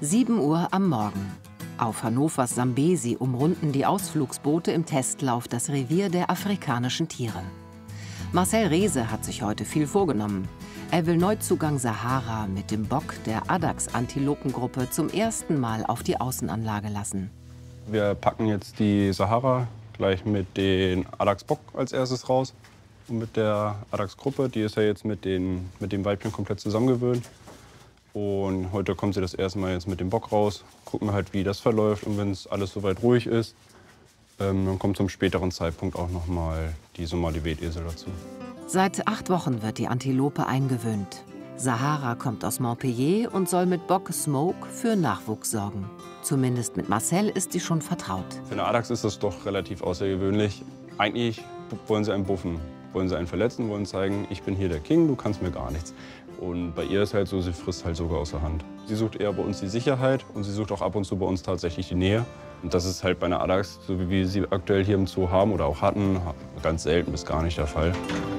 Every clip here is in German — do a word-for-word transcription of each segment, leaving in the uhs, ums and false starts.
sieben Uhr am Morgen. Auf Hannovers Sambesi umrunden die Ausflugsboote im Testlauf das Revier der afrikanischen Tiere. Marcel Reese hat sich heute viel vorgenommen. Er will Neuzugang Sahara mit dem Bock der Addax-Antilopengruppe zum ersten Mal auf die Außenanlage lassen. Wir packen jetzt die Sahara gleich mit den Addax-Bock als erstes raus. Und mit der Addax-Gruppe, die ist ja jetzt mit, den, mit dem Weibchen komplett zusammengewöhnt. Und heute kommt sie das erste Mal jetzt mit dem Bock raus. Gucken wir halt, wie das verläuft. Und wenn es alles soweit ruhig ist, ähm, dann kommt zum späteren Zeitpunkt auch noch mal die Somali-Wetesel dazu. Seit acht Wochen wird die Antilope eingewöhnt. Sahara kommt aus Montpellier und soll mit Bock Smoke für Nachwuchs sorgen. Zumindest mit Marcel ist sie schon vertraut. Für eine Addax ist das doch relativ außergewöhnlich. Eigentlich wollen sie einen buffen, wollen sie einen verletzen, wollen zeigen, ich bin hier der King, du kannst mir gar nichts. Und bei ihr ist halt so, sie frisst halt sogar aus der Hand. Sie sucht eher bei uns die Sicherheit und sie sucht auch ab und zu bei uns tatsächlich die Nähe. Und das ist halt bei einer Addax, so wie wir sie aktuell hier im Zoo haben oder auch hatten, ganz selten bis gar nicht der Fall.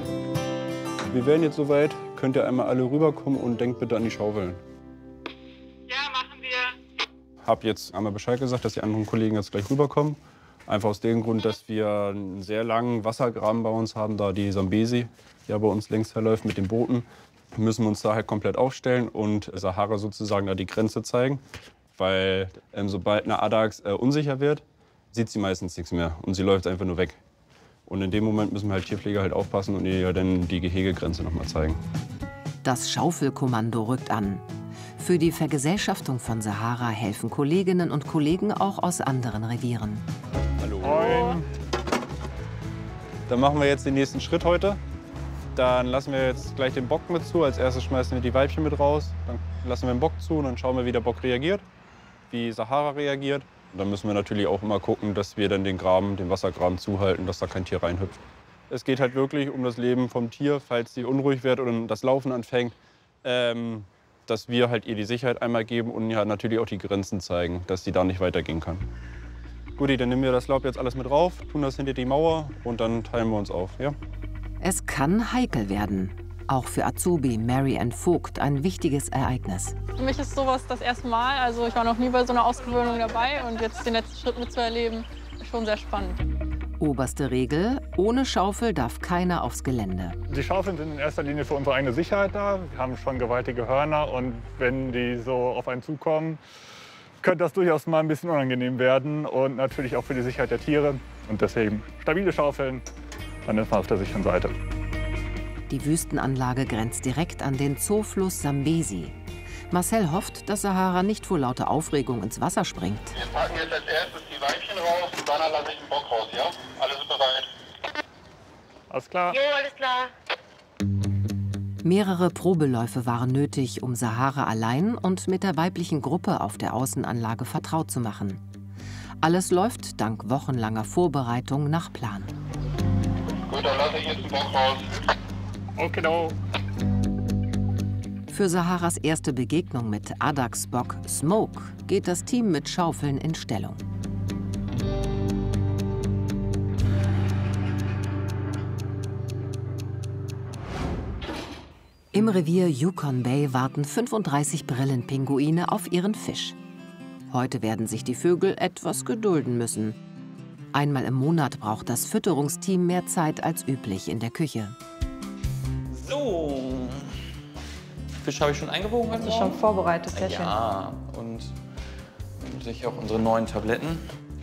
Wir wären jetzt soweit, könnt ihr einmal alle rüberkommen und denkt bitte an die Schaufeln. Ja, machen wir. Hab jetzt einmal Bescheid gesagt, dass die anderen Kollegen jetzt gleich rüberkommen. Einfach aus dem Grund, dass wir einen sehr langen Wassergraben bei uns haben, da die Sambesi ja bei uns längs verläuft mit den Booten. Müssen wir uns da halt komplett aufstellen und Sahara sozusagen da die Grenze zeigen. Weil ähm, sobald eine Addax äh, unsicher wird, sieht sie meistens nichts mehr und sie läuft einfach nur weg. Und in dem Moment müssen wir halt Tierpfleger halt aufpassen und ihr dann die Gehegegrenze noch mal zeigen. Das Schaufelkommando rückt an. Für die Vergesellschaftung von Sahara helfen Kolleginnen und Kollegen auch aus anderen Revieren. Hallo. Moin. Dann machen wir jetzt den nächsten Schritt heute. Dann lassen wir jetzt gleich den Bock mit zu. Als erstes schmeißen wir die Weibchen mit raus. Dann lassen wir den Bock zu und dann schauen wir, wie der Bock reagiert, wie Sahara reagiert. Und dann müssen wir natürlich auch immer gucken, dass wir dann den Graben, den Wassergraben zuhalten, dass da kein Tier reinhüpft. Es geht halt wirklich um das Leben vom Tier, falls sie unruhig wird oder das Laufen anfängt, ähm, dass wir halt ihr die Sicherheit einmal geben und ja natürlich auch die Grenzen zeigen, dass sie da nicht weitergehen kann. Guti, dann nehmen wir das Laub jetzt alles mit rauf, tun das hinter die Mauer und dann teilen wir uns auf, ja? Es kann heikel werden. Auch für Azubi Mary Ann Vogt ein wichtiges Ereignis. Für mich ist sowas das erste Mal. Also ich war noch nie bei so einer Ausgewöhnung dabei und jetzt den letzten Schritt mitzuerleben, ist schon sehr spannend. Oberste Regel: Ohne Schaufel darf keiner aufs Gelände. Die Schaufeln sind in erster Linie für unsere eigene Sicherheit da. Wir haben schon gewaltige Hörner und wenn die so auf einen zukommen, könnte das durchaus mal ein bisschen unangenehm werden und natürlich auch für die Sicherheit der Tiere. Und deswegen stabile Schaufeln, dann ist man auf der sicheren Seite. Die Wüstenanlage grenzt direkt an den Zoofluss Sambesi. Marcel hofft, dass Sahara nicht vor lauter Aufregung ins Wasser springt. Wir packen jetzt als erstes die Weibchen raus und dann lasse ich den Bock raus, ja? Alle sind bereit? Alles klar? Jo, alles klar. Mehrere Probeläufe waren nötig, um Sahara allein und mit der weiblichen Gruppe auf der Außenanlage vertraut zu machen. Alles läuft dank wochenlanger Vorbereitung nach Plan. Gut, dann lasse ich jetzt den Bock raus. Okay, no. Für Saharas erste Begegnung mit Addax-Bock Smoke geht das Team mit Schaufeln in Stellung. Im Revier Yukon Bay warten fünfunddreißig Brillenpinguine auf ihren Fisch. Heute werden sich die Vögel etwas gedulden müssen. Einmal im Monat braucht das Fütterungsteam mehr Zeit als üblich in der Küche. So, Fisch habe ich schon eingewogen heute Das ist Morgen. schon vorbereitet, sehr schön. Ja, und natürlich auch unsere neuen Tabletten.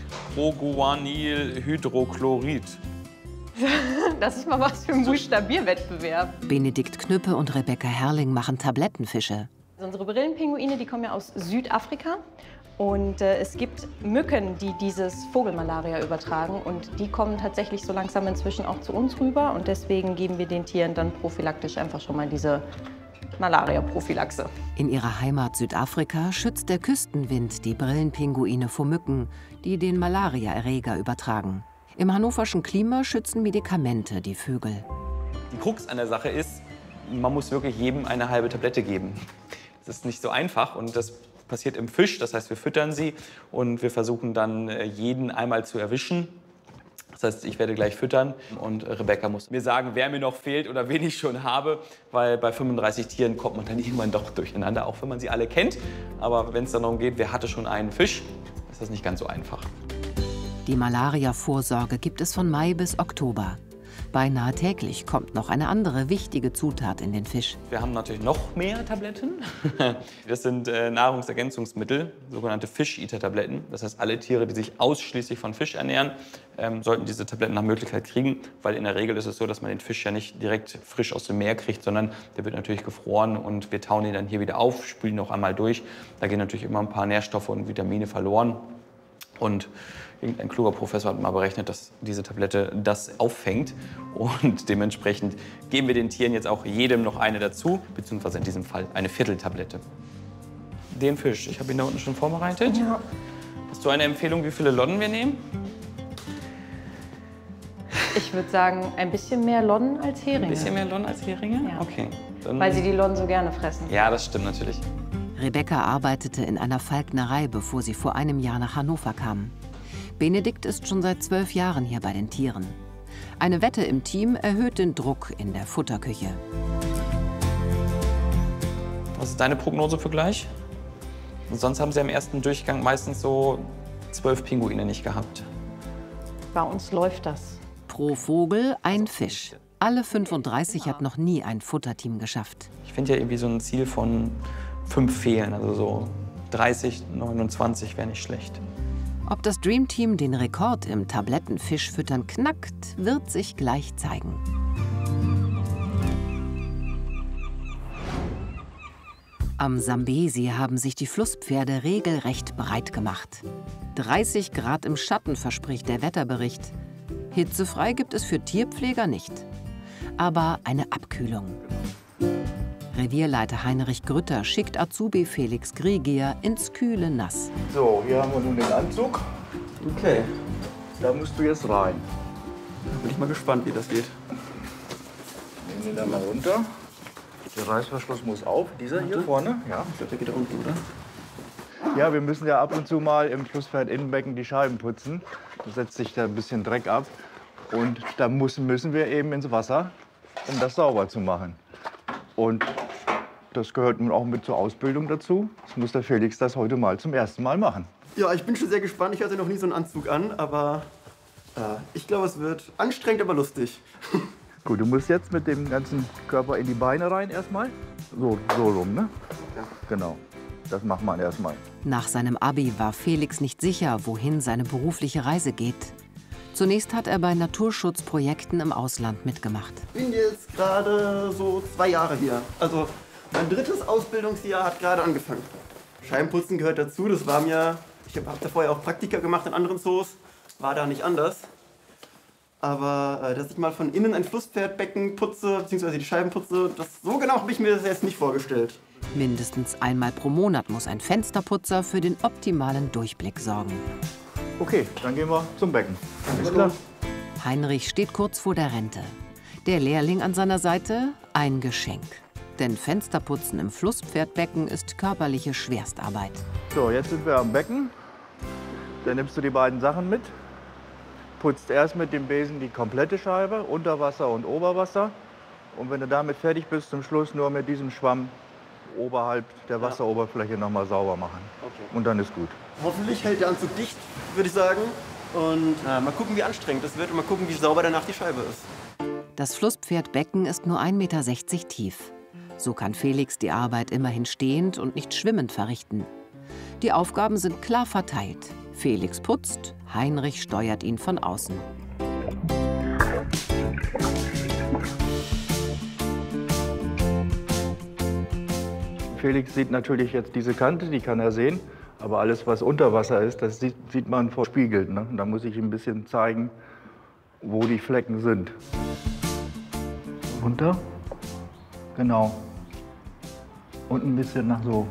Proguanylhydrochlorid. Das ist mal was für ein Buchstabierwettbewerb. Benedikt Knüppe und Rebecca Herrling machen Tablettenfische. Also unsere Brillenpinguine, die kommen ja aus Südafrika. Und äh, es gibt Mücken, die dieses Vogelmalaria übertragen. Und die kommen tatsächlich so langsam inzwischen auch zu uns rüber. Und deswegen geben wir den Tieren dann prophylaktisch einfach schon mal diese Malaria-Prophylaxe. In ihrer Heimat Südafrika schützt der Küstenwind die Brillenpinguine vor Mücken, die den Malariaerreger übertragen. Im hannoverschen Klima schützen Medikamente die Vögel. Die Krux an der Sache ist, man muss wirklich jedem eine halbe Tablette geben. Das ist nicht so einfach und das passiert im Fisch. Das heißt, wir füttern sie und wir versuchen dann jeden einmal zu erwischen. Das Das heißt, ich werde gleich füttern und Rebecca muss mir sagen, wer mir noch fehlt oder wen ich schon habe, weil bei fünfunddreißig Tieren kommt man dann irgendwann doch durcheinander, auch wenn man sie alle kennt. Aber wenn es dann darum geht, wer hatte schon einen Fisch, ist das nicht ganz so einfach. Die Malaria-Vorsorge gibt es von Mai bis Oktober. Beinahe täglich kommt noch eine andere wichtige Zutat in den Fisch. Wir haben natürlich noch mehr Tabletten. Das sind äh, Nahrungsergänzungsmittel, sogenannte Fish-Eater-Tabletten. Das heißt, alle Tiere, die sich ausschließlich von Fisch ernähren, ähm, sollten diese Tabletten nach Möglichkeit kriegen. Weil in der Regel ist es so, dass man den Fisch ja nicht direkt frisch aus dem Meer kriegt, sondern der wird natürlich gefroren und wir tauen ihn dann hier wieder auf, spülen ihn noch einmal durch. Da gehen natürlich immer ein paar Nährstoffe und Vitamine verloren. Und irgendein kluger Professor hat mal berechnet, dass diese Tablette das auffängt. Und dementsprechend geben wir den Tieren jetzt auch jedem noch eine dazu, beziehungsweise in diesem Fall eine Vierteltablette. Den Fisch, ich habe ihn da unten schon vorbereitet. Ja. Hast du eine Empfehlung, wie viele Lonnen wir nehmen? Ich würde sagen, ein bisschen mehr Lonnen als Heringe. Ein bisschen mehr Lonnen als Heringe? Ja. Okay. Dann Weil sie die Lonnen so gerne fressen. ja, das stimmt natürlich. Rebecca arbeitete in einer Falknerei, bevor sie vor einem Jahr nach Hannover kam. Benedikt ist schon seit zwölf Jahren hier bei den Tieren. Eine Wette im Team erhöht den Druck in der Futterküche. Was ist deine Prognose für gleich? Und sonst haben sie im ersten Durchgang meistens so zwölf Pinguine nicht gehabt. Bei uns läuft das. Pro Vogel ein Fisch. Alle fünfunddreißig hat noch nie ein Futterteam geschafft. Ich finde ja irgendwie so ein Ziel von fünf fehlen, also so dreißig, neunundzwanzig wäre nicht schlecht. Ob das Dream Team den Rekord im Tablettenfischfüttern knackt, wird sich gleich zeigen. Am Sambesi haben sich die Flusspferde regelrecht breit gemacht. dreißig Grad im Schatten verspricht der Wetterbericht. Hitzefrei gibt es für Tierpfleger nicht. Aber eine Abkühlung. Revierleiter Heinrich Grütter schickt Azubi Felix Griegier ins kühle Nass. So, hier haben wir nun den Anzug. Okay, Da musst du jetzt rein. bin ich mal gespannt, wie das geht. Nehmen den da mal runter. Der Reißverschluss muss auf. Dieser hier vorne. Ja. Ich glaube, der geht da unten, oder? Ja, wir müssen ja ab und zu mal im Flusspferd-Innenbecken die Scheiben putzen. Da setzt sich da ein bisschen Dreck ab. Und da müssen, müssen wir eben ins Wasser, um das sauber zu machen. Und das gehört nun auch mit zur Ausbildung dazu. Das muss der Felix das heute mal zum ersten Mal machen. Ja, ich bin schon sehr gespannt. Ich hatte noch nie so einen Anzug an, aber äh, ich glaube, es wird anstrengend, aber lustig. Gut, du musst jetzt mit dem ganzen Körper in die Beine rein erstmal. So, so rum, ne? Ja. Genau. Das macht man erstmal. Nach seinem Abi war Felix nicht sicher, wohin seine berufliche Reise geht. Zunächst hat er bei Naturschutzprojekten im Ausland mitgemacht. Ich bin jetzt gerade so zwei Jahre hier. Also mein drittes Ausbildungsjahr hat gerade angefangen. Scheibenputzen gehört dazu. Das war mir, ich habe da vorher auch Praktika gemacht in anderen Zoos, war da nicht anders. Aber äh, dass ich mal von innen ein Flusspferdbecken putze, beziehungsweise die Scheiben putze, das, so genau habe ich mir das jetzt nicht vorgestellt. Mindestens einmal pro Monat muss ein Fensterputzer für den optimalen Durchblick sorgen. Okay, dann gehen wir zum Becken. Alles klar? Heinrich steht kurz vor der Rente. Der Lehrling an seiner Seite ein Geschenk. Denn Fensterputzen im Flusspferdbecken ist körperliche Schwerstarbeit. So, jetzt sind wir am Becken. Dann nimmst du die beiden Sachen mit. Putzt erst mit dem Besen die komplette Scheibe, Unterwasser und Oberwasser. Und wenn du damit fertig bist, zum Schluss nur mit diesem Schwamm oberhalb der Wasseroberfläche noch mal sauber machen. Okay. Und dann ist gut. Hoffentlich hält der Anzug dicht, würde ich sagen. Und äh, mal gucken, wie anstrengend das wird und mal gucken, wie sauber danach die Scheibe ist. Das Flusspferdbecken ist nur ein Meter sechzig tief. So kann Felix die Arbeit immerhin stehend und nicht schwimmend verrichten. Die Aufgaben sind klar verteilt. Felix putzt, Heinrich steuert ihn von außen. Felix sieht natürlich jetzt diese Kante, die kann er sehen. Aber alles, was unter Wasser ist, das sieht, sieht man verspiegelt. Ne? Und da muss ich ihm ein bisschen zeigen, wo die Flecken sind. Runter. Genau. Und ein bisschen nach so.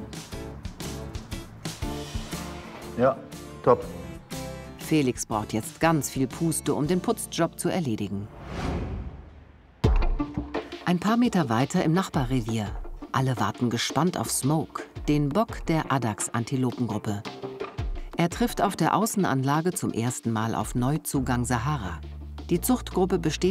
Ja, top. Felix braucht jetzt ganz viel Puste, um den Putzjob zu erledigen. Ein paar Meter weiter im Nachbarrevier. Alle warten gespannt auf Smoke, den Bock der Addax-Antilopengruppe. Er trifft auf der Außenanlage zum ersten Mal auf Neuzugang Sahara. Die Zuchtgruppe besteht